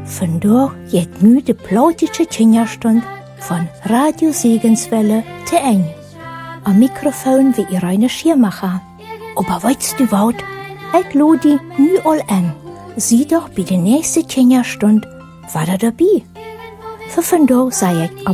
Vandaag geht nu de plautische Kinderstund von Radio Segenswelle te eng. Am Mikrofon wie Irene Schirmacher. Aber weißt du was? Ich lade nu all an. Sieh doch bei der nächsten Kinderstund war dabei. Für vandaag sei ich